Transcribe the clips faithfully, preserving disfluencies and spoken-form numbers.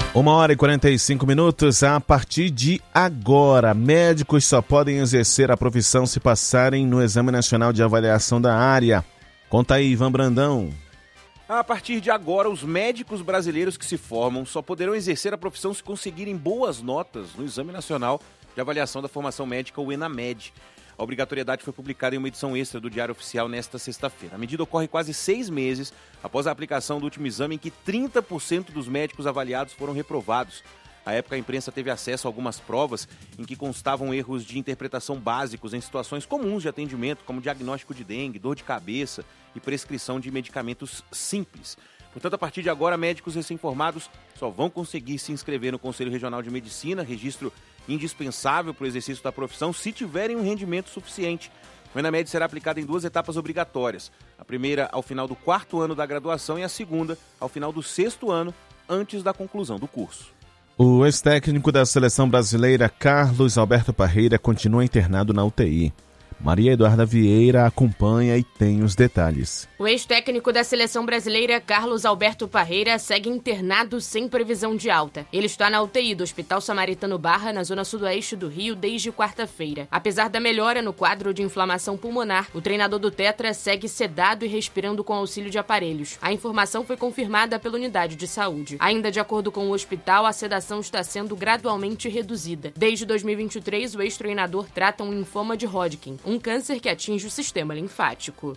Uma hora e quarenta e cinco minutos. A partir de agora, médicos só podem exercer a profissão se passarem no Exame Nacional de Avaliação da Área. Conta aí, Ivan Brandão. A partir de agora, os médicos brasileiros que se formam só poderão exercer a profissão se conseguirem boas notas no Exame Nacional de Avaliação da Formação Médica, o ENAMED. A obrigatoriedade foi publicada em uma edição extra do Diário Oficial nesta sexta-feira. A medida ocorre quase seis meses após a aplicação do último exame em que trinta por cento dos médicos avaliados foram reprovados. À época, a imprensa teve acesso a algumas provas em que constavam erros de interpretação básicos em situações comuns de atendimento, como diagnóstico de dengue, dor de cabeça e prescrição de medicamentos simples. Portanto, a partir de agora, médicos recém-formados só vão conseguir se inscrever no Conselho Regional de Medicina, registro indispensável para o exercício da profissão, se tiverem um rendimento suficiente. O ENAMED será aplicado em duas etapas obrigatórias. A primeira ao final do quarto ano da graduação e a segunda ao final do sexto ano, antes da conclusão do curso. O ex-técnico da seleção brasileira, Carlos Alberto Parreira, continua internado na U T I. Maria Eduarda Vieira acompanha e tem os detalhes. O ex-técnico da seleção brasileira, Carlos Alberto Parreira, segue internado sem previsão de alta. Ele está na U T I do Hospital Samaritano Barra, na zona sudoeste do Rio, desde quarta-feira. Apesar da melhora no quadro de inflamação pulmonar, o treinador do Tetra segue sedado e respirando com auxílio de aparelhos. A informação foi confirmada pela unidade de saúde. Ainda de acordo com o hospital, a sedação está sendo gradualmente reduzida. Desde dois mil e vinte e três, o ex-treinador trata um linfoma de Hodgkin, um câncer que atinge o sistema linfático.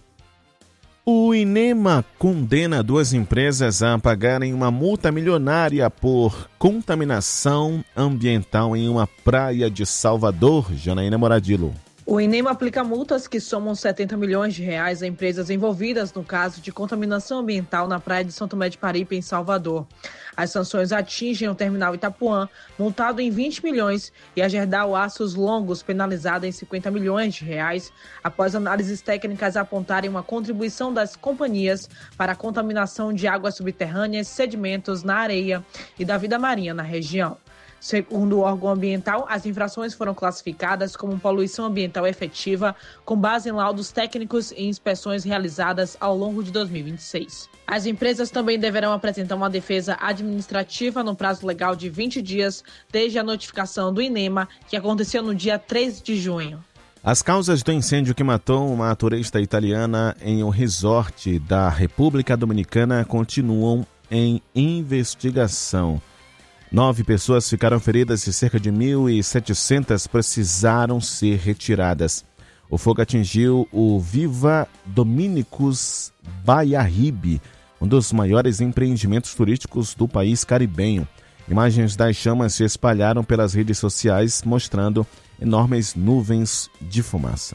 O INEMA condena duas empresas a pagarem uma multa milionária por contaminação ambiental em uma praia de Salvador. Janaína Moradilo. O INEMA aplica multas que somam setenta milhões de reais a empresas envolvidas no caso de contaminação ambiental na praia de São Tomé de Paripe, em Salvador. As sanções atingem o terminal Itapuã, multado em vinte milhões, e a Gerdau Aços Longos, penalizada em cinquenta milhões de reais, após análises técnicas apontarem uma contribuição das companhias para a contaminação de águas subterrâneas, sedimentos na areia e da vida marinha na região. Segundo o órgão ambiental, as infrações foram classificadas como poluição ambiental efetiva, com base em laudos técnicos e inspeções realizadas ao longo de dois mil e vinte e seis. As empresas também deverão apresentar uma defesa administrativa no prazo legal de vinte dias, desde a notificação do INEMA, que aconteceu no dia três de junho. As causas do incêndio que matou uma turista italiana em um resort da República Dominicana continuam em investigação. Nove pessoas ficaram feridas e cerca de mil e setecentas precisaram ser retiradas. O fogo atingiu o Viva Dominicus Baiaribe, um dos maiores empreendimentos turísticos do país caribenho. Imagens das chamas se espalharam pelas redes sociais, mostrando enormes nuvens de fumaça.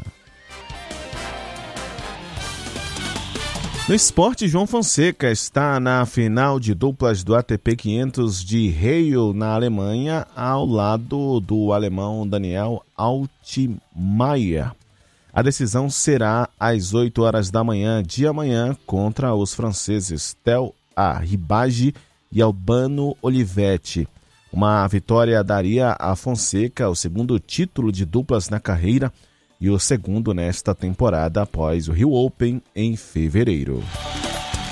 No esporte, João Fonseca está na final de duplas do A T P quinhentos de Halle, na Alemanha, ao lado do alemão Daniel Altmaier. A decisão será às oito horas da manhã de amanhã contra os franceses Theo Arribagé e Albano Olivetti. Uma vitória daria a Fonseca o segundo título de duplas na carreira e o segundo nesta temporada após o Rio Open em fevereiro.